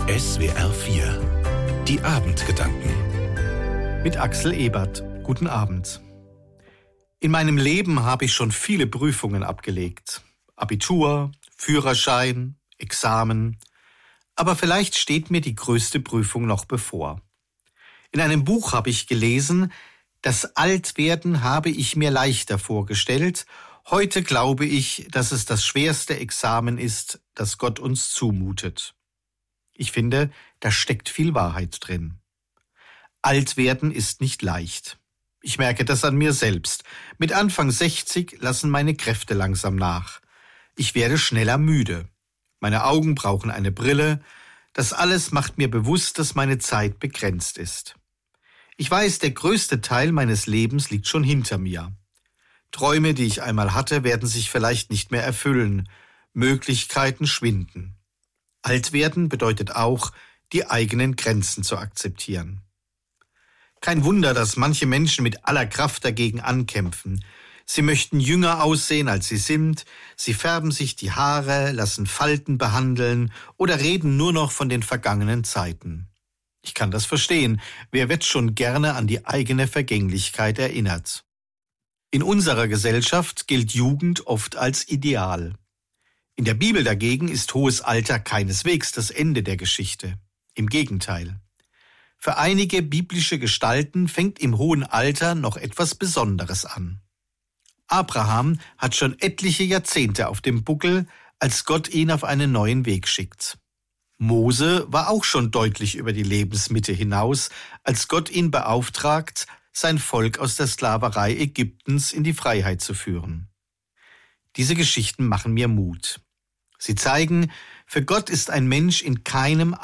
SWR 4 Die Abendgedanken Mit Axel Ebert. Guten Abend. In meinem Leben habe ich schon viele Prüfungen abgelegt. Abitur, Führerschein, Examen. Aber vielleicht steht mir die größte Prüfung noch bevor. In einem Buch habe ich gelesen, das Altwerden habe ich mir leichter vorgestellt. Heute glaube ich, dass es das schwerste Examen ist, das Gott uns zumutet. Ich finde, da steckt viel Wahrheit drin. Altwerden ist nicht leicht. Ich merke das an mir selbst. Mit Anfang 60 lassen meine Kräfte langsam nach. Ich werde schneller müde. Meine Augen brauchen eine Brille. Das alles macht mir bewusst, dass meine Zeit begrenzt ist. Ich weiß, der größte Teil meines Lebens liegt schon hinter mir. Träume, die ich einmal hatte, werden sich vielleicht nicht mehr erfüllen. Möglichkeiten schwinden. Altwerden bedeutet auch, die eigenen Grenzen zu akzeptieren. Kein Wunder, dass manche Menschen mit aller Kraft dagegen ankämpfen. Sie möchten jünger aussehen, als sie sind, sie färben sich die Haare, lassen Falten behandeln oder reden nur noch von den vergangenen Zeiten. Ich kann das verstehen. Wer wird schon gerne an die eigene Vergänglichkeit erinnert? In unserer Gesellschaft gilt Jugend oft als Ideal. In der Bibel dagegen ist hohes Alter keineswegs das Ende der Geschichte. Im Gegenteil. Für einige biblische Gestalten fängt im hohen Alter noch etwas Besonderes an. Abraham hat schon etliche Jahrzehnte auf dem Buckel, als Gott ihn auf einen neuen Weg schickt. Mose war auch schon deutlich über die Lebensmitte hinaus, als Gott ihn beauftragt, sein Volk aus der Sklaverei Ägyptens in die Freiheit zu führen. Diese Geschichten machen mir Mut. Sie zeigen, für Gott ist ein Mensch in keinem